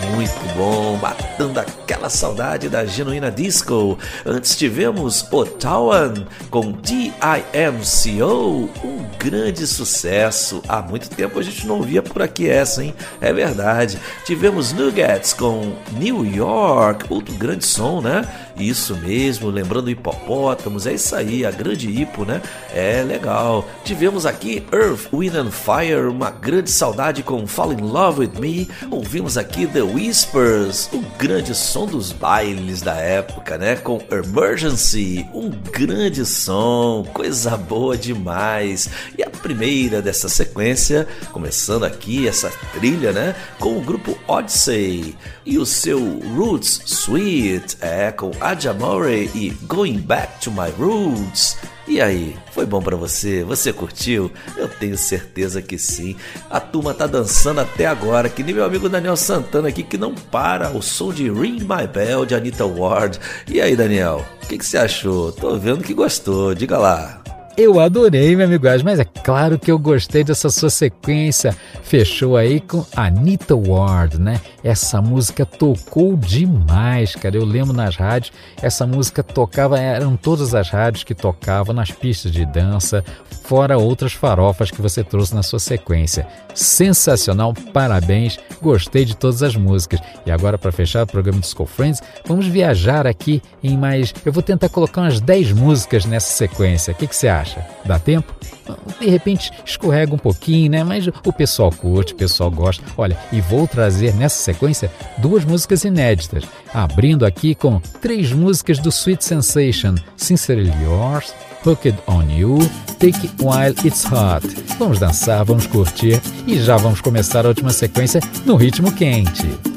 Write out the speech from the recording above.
muito bom, matando aquela saudade da genuína disco. Antes tivemos Otawan com DIMCO, um grande sucesso. Há muito tempo a gente não ouvia por aqui essa, hein? É verdade. Tivemos Nuggets com New York, outro grande som, né? Isso mesmo, lembrando hipopótamos, é isso aí, a grande hipo, né? É legal. Tivemos aqui Earth, Wind and Fire, uma grande saudade com Fall in Love With Me. Ouvimos aqui The Whispers, o grande som dos bailes da época, né? Com Emergency, um grande som, coisa boa demais. E a primeira dessa sequência, começando aqui essa trilha, né? Com o grupo Odyssey e o seu Roots Sweet, com Adjamore e Going Back to My Roots. E aí, foi bom pra você? Você curtiu? Eu tenho certeza que sim. A turma tá dançando até agora, que nem meu amigo Daniel Santana aqui, que não para, o som de Ring My Bell de Anita Ward. E aí, Daniel, o que você achou? Tô vendo que gostou, diga lá. Eu adorei, meu amigo, mas é claro que eu gostei dessa sua sequência. Fechou aí com Anita Ward, né? Essa música tocou demais, cara. Eu lembro nas rádios, essa música tocava, eram todas as rádios que tocavam nas pistas de dança, fora outras farofas que você trouxe na sua sequência. Sensacional, parabéns, gostei de todas as músicas. E agora, para fechar o programa Disco Friends, vamos viajar aqui em mais... Eu vou tentar colocar umas 10 músicas nessa sequência. O que você acha? Dá tempo? De repente escorrega um pouquinho, né? Mas o pessoal curte, o pessoal gosta. Olha, e vou trazer nessa sequência 2 músicas inéditas. Abrindo aqui com 3 músicas do Sweet Sensation: Sincerely Yours, Hooked on You, Take It While It's Hot. Vamos dançar, vamos curtir e já vamos começar a última sequência no ritmo quente.